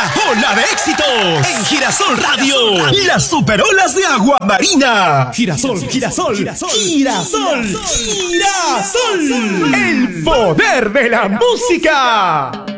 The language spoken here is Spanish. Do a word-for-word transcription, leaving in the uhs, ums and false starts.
Otra ola de éxitos en Girasol Radio. Las superolas de Agua Marina. Girasol, girasol, girasol, girasol, girasol. El poder de la música.